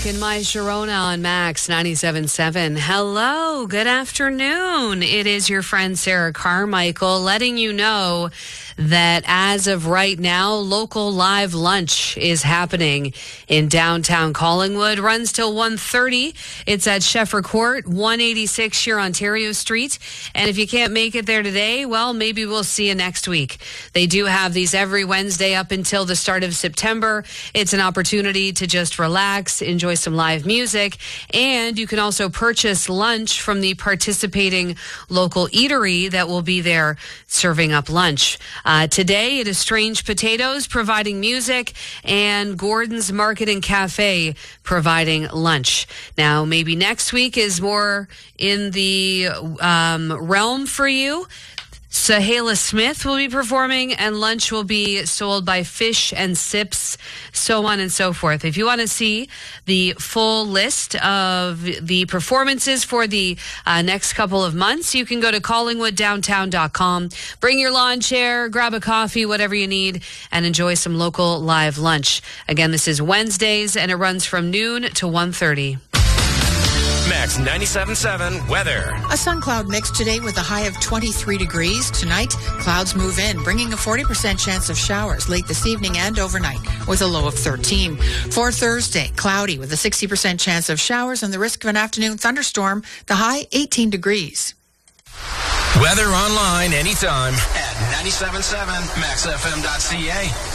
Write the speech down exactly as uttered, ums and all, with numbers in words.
Rock and My Sharona on Max ninety-seven point seven. Hello, good afternoon. It is your friend Sarah Carmichael letting you know that as of right now, local live lunch is happening in downtown Collingwood. Runs till one thirty. It's at Sheffer Court, one eighty-six here Ontario Street. And if you can't make it there today, well, maybe we'll see you next week. They do have these every Wednesday up until the start of September. It's an opportunity to just relax, enjoy some live music, and you can also purchase lunch from the participating local eatery that will be there serving up lunch. Uh, today, it is Strange Potatoes providing music and Gordon's Market and Cafe providing lunch. Now, maybe next week is more in the um, realm for you. Sahela Smith will be performing, and lunch will be sold by Fish and Sips, so on and so forth. If you want to see the full list of the performances for the uh, next couple of months, you can go to collingwood downtown dot com. Bring your lawn chair, grab a coffee, whatever you need, and enjoy some local live lunch. Again, this is Wednesdays, and it runs from noon to one thirty. Max ninety-seven point seven weather. A sun cloud mix today with a high of twenty-three degrees. Tonight, clouds move in, bringing a forty percent chance of showers late this evening and overnight with a low of thirteen. For Thursday, cloudy with a sixty percent chance of showers and the risk of an afternoon thunderstorm. The high, eighteen degrees. Weather online anytime at ninety-seven point seven max f m dot c a.